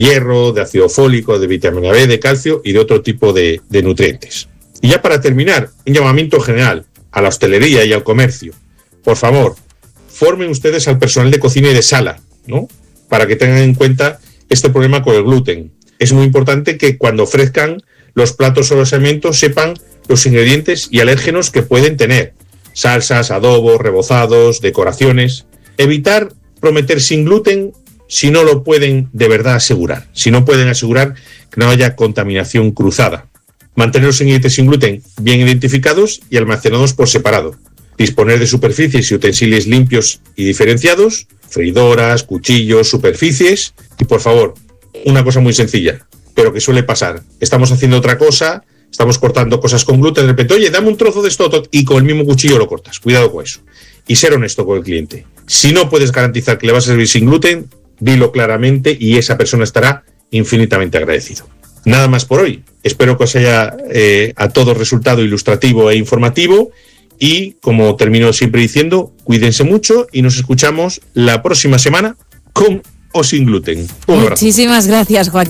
hierro, de ácido fólico, de vitamina B, de calcio y de otro tipo de nutrientes. Y ya para terminar, un llamamiento general a la hostelería y al comercio. Por favor, formen ustedes al personal de cocina y de sala, ¿no?, para que tengan en cuenta este problema con el gluten. Es muy importante que cuando ofrezcan los platos o los alimentos sepan los ingredientes y alérgenos que pueden tener. Salsas, adobos, rebozados, decoraciones. Evitar prometer sin gluten si no lo pueden de verdad asegurar. Si no pueden asegurar que no haya contaminación cruzada. Mantener los ingredientes sin gluten bien identificados y almacenados por separado. Disponer de superficies y utensilios limpios y diferenciados, freidoras, cuchillos, superficies. Y por favor, una cosa muy sencilla, pero que suele pasar. Estamos haciendo otra cosa, estamos cortando cosas con gluten, de repente, oye, dame un trozo de esto, y con el mismo cuchillo lo cortas. Cuidado con eso. Y ser honesto con el cliente. Si no puedes garantizar que le vas a servir sin gluten, dilo claramente y esa persona estará infinitamente agradecido. Nada más por hoy. Espero que os haya a todos resultado ilustrativo e informativo. Y, como termino siempre diciendo, cuídense mucho y nos escuchamos la próxima semana con o sin gluten. Un abrazo. Muchísimas gracias, Joaquín.